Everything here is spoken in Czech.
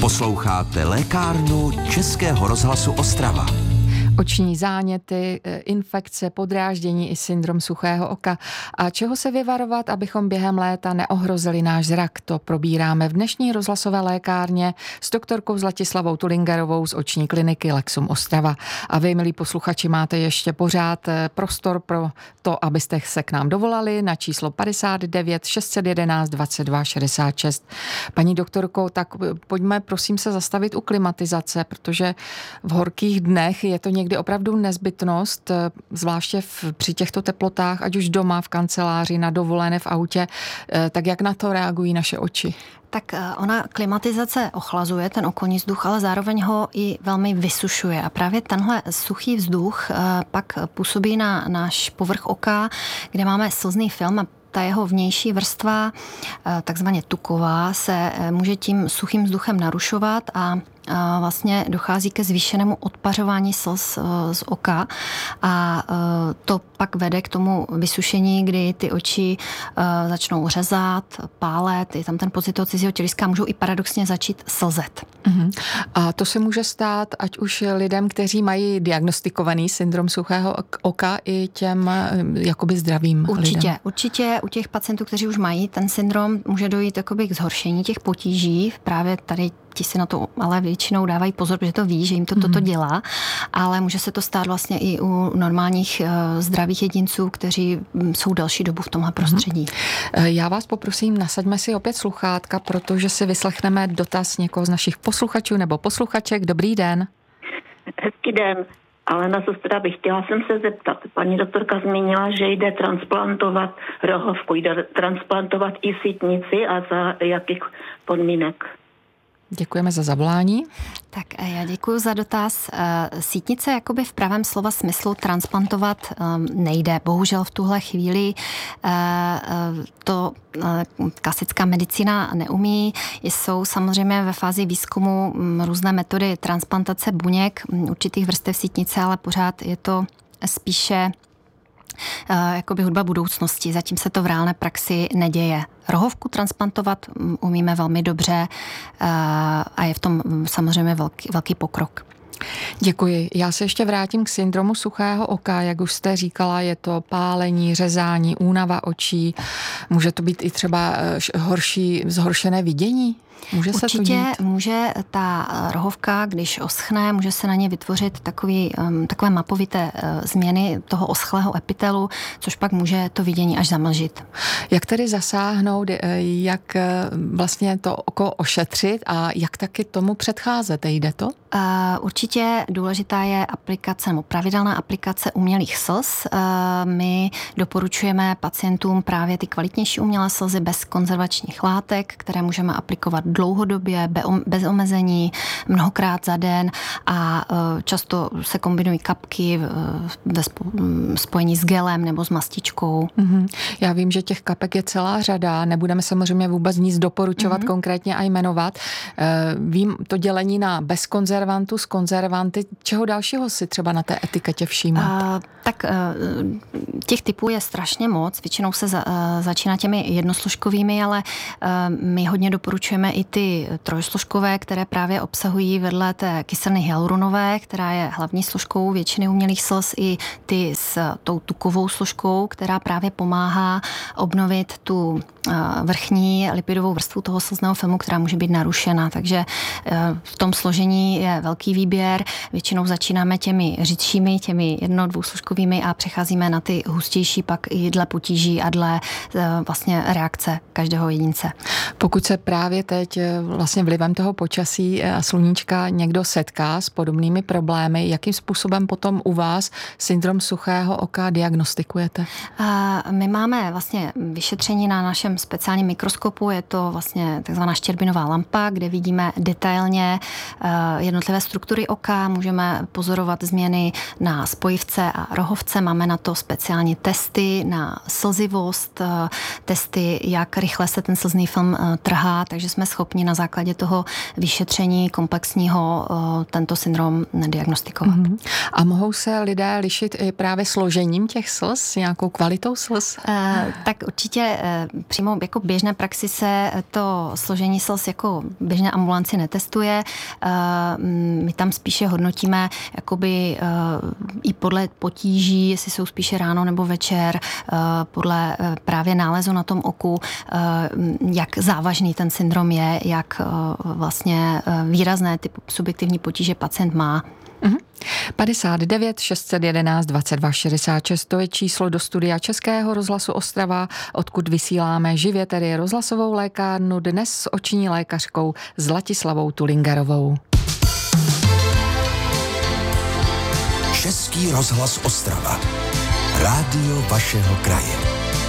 Posloucháte lékárnu Českého rozhlasu Ostrava. Oční záněty, infekce, podráždění i syndrom suchého oka. A čeho se vyvarovat, abychom během léta neohrozili náš zrak? To probíráme v dnešní rozhlasové lékárně s doktorkou Zlatislavou Tulingerovou z oční kliniky Lexum Ostrava. A vy, milí posluchači, máte ještě pořád prostor pro to, abyste se k nám dovolali na číslo 59 611 22 66. Paní doktorko, tak pojďme prosím se zastavit u klimatizace, protože v horkých dnech je to někdy opravdu nezbytnost, zvláště při těchto teplotách, ať už doma, v kanceláři, na dovolené, v autě, tak jak na to reagují naše oči? Tak ona klimatizace ochlazuje ten okolní vzduch, ale zároveň ho i velmi vysušuje. A právě tenhle suchý vzduch pak působí na náš povrch oka, kde máme slzný film a ta jeho vnější vrstva, takzvaně tuková, se může tím suchým vzduchem narušovat a vlastně dochází ke zvýšenému odpařování slz z oka a to pak vede k tomu vysušení, kdy ty oči začnou řezat, pálet, je tam ten pocit toho cizího těliska, můžou i paradoxně začít slzet. A to se může stát ať už lidem, kteří mají diagnostikovaný syndrom suchého oka, i těm jakoby zdravým lidem? Určitě u těch pacientů, kteří už mají ten syndrom, může dojít jakoby k zhoršení těch potíží. Právě tady ti si na to ale většinou dávají pozor, protože to ví, že jim toto dělá, ale může se to stát vlastně i u normálních zdravých jedinců, kteří jsou delší dobu v tomhle prostředí. Já vás poprosím, nasaďme si opět sluchátka, protože si vyslechneme dotaz někoho z našich posluchačů nebo posluchaček. Dobrý den. Hezký den. Ale na sestra chtěla jsem se zeptat. Paní doktorka zmínila, že jde transplantovat rohovku, jde transplantovat i sítnici a za jakých podmínek? Děkujeme za zavolání. Tak já děkuji za dotaz. Sítnice jakoby v pravém slova smyslu transplantovat nejde. Bohužel v tuhle chvíli to klasická medicína neumí. Jsou samozřejmě ve fázi výzkumu různé metody transplantace buněk určitých vrstev sítnice, ale pořád je to spíše jakoby hudba budoucnosti. Zatím se to v reálné praxi neděje. Rohovku transplantovat umíme velmi dobře a je v tom samozřejmě velký pokrok. Děkuji. Já se ještě vrátím k syndromu suchého oka. Jak už jste říkala, je to pálení, řezání, únava očí. Může to být i třeba zhoršené vidění? Může se to dít? Může ta rohovka, když oschne, může se na ně vytvořit takové mapovité změny toho oschlého epitelu, což pak může to vidění až zamlžit. Jak tedy zasáhnout, jak vlastně to oko ošetřit a jak taky tomu předcházet? Jde to? Určitě důležitá je aplikace, nebo pravidelná aplikace umělých slz. My doporučujeme pacientům právě ty kvalitnější umělé slzy bez konzervačních látek, které můžeme aplikovat dlouhodobě, bez omezení, mnohokrát za den a často se kombinují kapky ve spojení s gelem nebo s mastičkou. Já vím, že těch kapek je celá řada, nebudeme samozřejmě vůbec nic doporučovat konkrétně a jmenovat. Vím to dělení na bez konzervantu, s konzervanty. Čeho dalšího si třeba na té etiketě všímat? Tak těch typů je strašně moc. Většinou se začíná těmi jednosložkovými, ale my hodně doporučujeme i ty trojsložkové, které právě obsahují vedle té kyseliny hyaluronové, která je hlavní složkou většiny umělých slz, i ty s tou tukovou složkou, která právě pomáhá obnovit tu vrchní lipidovou vrstvu toho slzného filmu, která může být narušena. Takže v tom složení je velký výběr. Většinou začínáme těmi řidšími, těmi dvousložkovými a přecházíme na ty hustější pak i dle potíží a dle vlastně reakce každého jedince. Pokud se právě teď vlastně vlivem toho počasí a sluníčka někdo setká s podobnými problémy, jakým způsobem potom u vás syndrom suchého oka diagnostikujete? My máme vlastně vyšetření na našem speciálním mikroskopu, je to vlastně takzvaná štěrbinová lampa, kde vidíme detailně jednotlivé struktury oka, můžeme pozorovat změny na spojivce a rohovce. Máme na to speciální testy na slzivost, testy, jak rychle se ten slzný film trhá, takže jsme schopni na základě toho vyšetření komplexního tento syndrom diagnostikovat. A mohou se lidé lišit i právě složením těch slz, nějakou kvalitou slz? Tak určitě přímo jako běžné praxi se to složení slz jako běžné ambulanci netestuje. My tam spíše hodnotíme jakoby i podle potíží, jestli jsou spíše ráno nebo večer, podle právě nálezu na tom oku, jak závažný ten syndrom je, jak vlastně výrazné ty subjektivní potíže pacient má. 59 611 22 66, to je číslo do studia Českého rozhlasu Ostrava, odkud vysíláme živě tedy rozhlasovou lékárnu, dnes s oční lékařkou Zlatislavou Tulingerovou. Český rozhlas Ostrava. Rádio vašeho kraje.